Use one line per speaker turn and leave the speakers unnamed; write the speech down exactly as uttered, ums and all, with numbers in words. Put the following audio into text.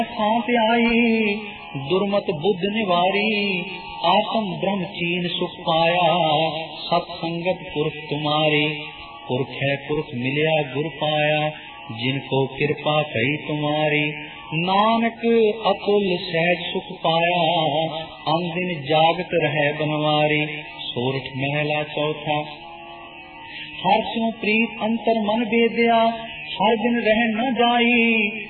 सांत आई, दुर्मत बुद्ध निवारी, आत्म ब्रह्म चीन सुख पाया, सत्संगत पुरख तुम्हारी। पुरख है पुरख मिलिया गुर पाया, जिनको कृपा कही तुम्हारी। नानक अतुल सहज सुख पाया, अंदिन जागत रहे बनवारी। सोरठ महला चौथा। हर सो प्रीत अंतर मन बेदया, हर दिन रह न जाई,